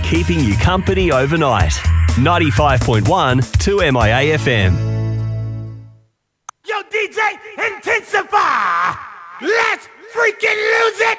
keeping you company overnight. 95.1 2MIA FM. Yo, DJ, intensify! Let's freaking lose it!